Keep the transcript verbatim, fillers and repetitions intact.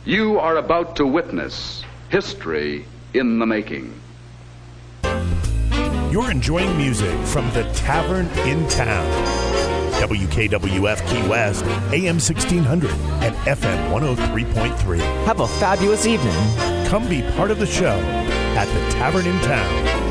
You are about to witness history in the making. You're enjoying music from the Tavern in Town. W K W F Key West, A M sixteen hundred and F M one oh three point three. Have a fabulous evening. Come be part of the show at the Tavern in Town.